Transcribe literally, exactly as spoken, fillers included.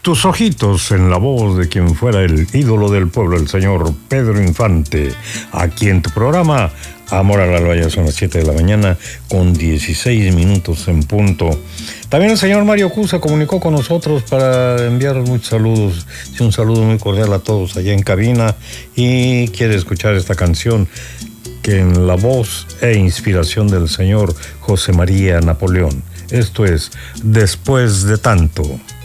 Tus ojitos en la voz de quien fuera el ídolo del pueblo, el señor Pedro Infante, aquí en tu programa Amor al Alba. Ya son las siete de la mañana con dieciséis minutos en punto. También el señor Mario Q se comunicó con nosotros para enviaros muchos saludos. Sí, un saludo muy cordial a todos allá en cabina, y quiere escuchar esta canción que en la voz e inspiración del señor José María Napoleón. Esto es Después de Tanto.